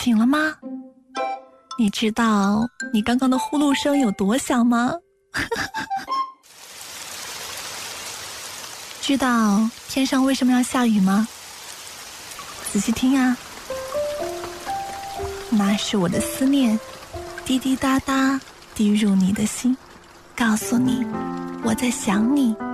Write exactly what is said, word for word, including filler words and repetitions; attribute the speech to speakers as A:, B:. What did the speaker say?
A: 醒了吗？你知道你刚刚的呼噜声有多响吗？知道天上为什么要下雨吗？仔细听啊，那是我的思念滴滴答答滴入你的心，告诉你我在想你。